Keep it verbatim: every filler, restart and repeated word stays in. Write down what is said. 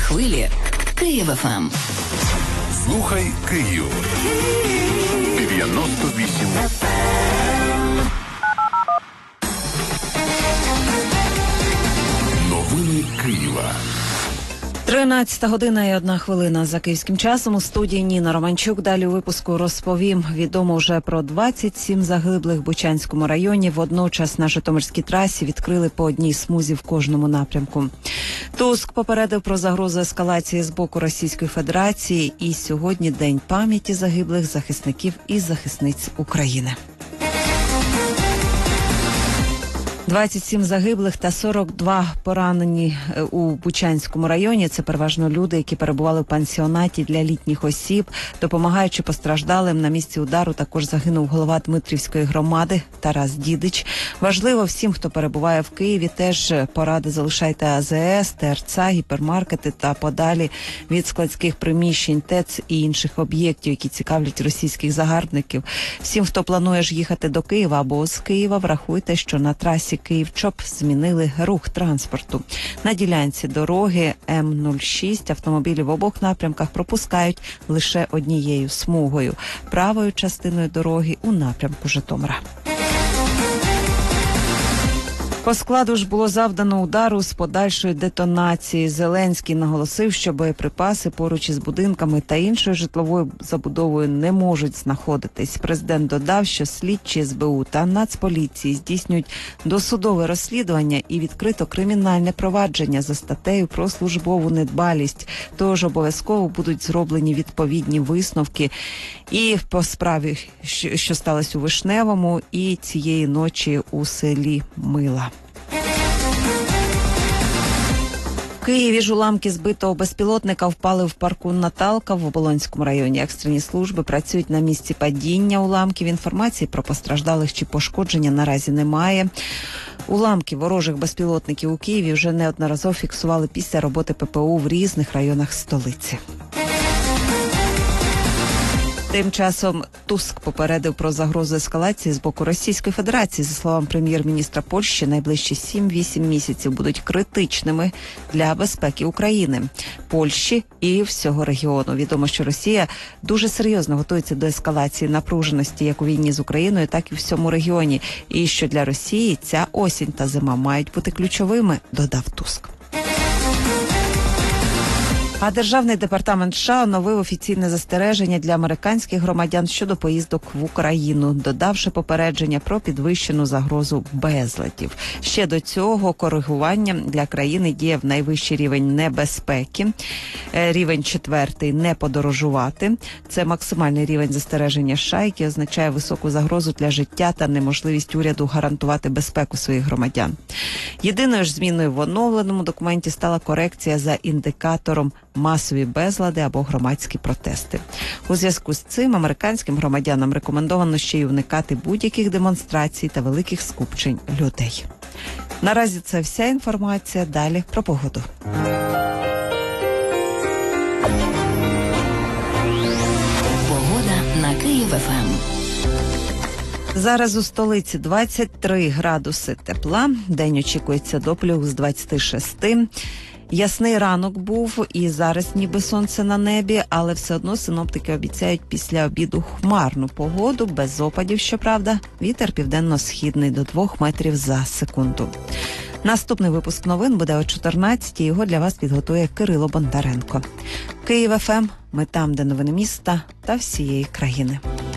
хвилі Київ еф ем. Слухай Київ. дев'яносто вісім еф ем. Новини Києва. тринадцята година і одна хвилина за київським часом. У студії Ніна Романчук. Далі у випуску розповім. Відомо вже про двадцять сім загиблих в Бучанському районі. Водночас на Житомирській трасі відкрили по одній смузі в кожному напрямку. Туск попередив про загрозу ескалації з боку Російської Федерації. І сьогодні День пам'яті загиблих захисників і захисниць України. двадцять сім загиблих та сорок два поранені у Бучанському районі. Це переважно люди, які перебували в пансіонаті для літніх осіб. Допомагаючи постраждалим, на місці удару також загинув голова Дмитрівської громади Тарас Дідич. Важливо всім, хто перебуває в Києві, теж поради: залишайте а зе ес, те ер це, гіпермаркети та подалі від складських приміщень, ТЕЦ і інших об'єктів, які цікавлять російських загарбників. Всім, хто планує ж їхати до Києва або з Києва, врахуйте, що на трасі Київ-Чоп змінили рух транспорту. На ділянці дороги ем нуль шість автомобілі в обох напрямках пропускають лише однією смугою – правою частиною дороги у напрямку Житомира. По складу ж було завдано удару з подальшої детонації. Зеленський наголосив, що боєприпаси поруч із будинками та іншою житловою забудовою не можуть знаходитись. Президент додав, що слідчі ес бе у та Нацполіції здійснюють досудове розслідування і відкрито кримінальне провадження за статтею про службову недбалість. Тож обов'язково будуть зроблені відповідні висновки і по справі, що сталося у Вишневому, і цієї ночі у селі Мила. В Києві ж уламки збитого безпілотника впали в парку Наталка в Оболонському районі. Екстрені служби працюють на місці падіння уламків. Інформації про постраждалих чи пошкодження наразі немає. Уламки ворожих безпілотників у Києві вже неодноразово фіксували після роботи пе пе у в різних районах столиці. Тим часом Туск попередив про загрозу ескалації з боку Російської Федерації. За словами прем'єр-міністра Польщі, найближчі сім-вісім місяців будуть критичними для безпеки України, Польщі і всього регіону. Відомо, що Росія дуже серйозно готується до ескалації напруженості як у війні з Україною, так і в всьому регіоні. І що для Росії ця осінь та зима мають бути ключовими, додав Туск. А Державний департамент США оновив офіційне застереження для американських громадян щодо поїздок в Україну, додавши попередження про підвищену загрозу безладів. Ще до цього коригування для країни діяв найвищий рівень небезпеки, рівень четвертий – не подорожувати. Це максимальний рівень застереження США, який означає високу загрозу для життя та неможливість уряду гарантувати безпеку своїх громадян. Єдиною ж зміною в оновленому документі стала корекція за індикатором масові безлади або громадські протести. У зв'язку з цим американським громадянам рекомендовано ще й уникати будь-яких демонстрацій та великих скупчень людей. Наразі це вся інформація. Далі про погоду. Погода на Київ еф ем. Зараз у столиці двадцять три градуси тепла. День очікується до плюс двадцять шість. Ясний ранок був і зараз ніби сонце на небі, але все одно синоптики обіцяють після обіду хмарну погоду, без опадів, щоправда. Вітер південно-східний до двох метрів за секунду. Наступний випуск новин буде о чотирнадцятій. Його для вас підготує Кирило Бондаренко. Київ еф ем. Ми там, де новини міста та всієї країни.